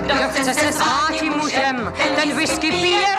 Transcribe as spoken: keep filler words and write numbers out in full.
Kdo chce se stát tím mužem, ten whisky pije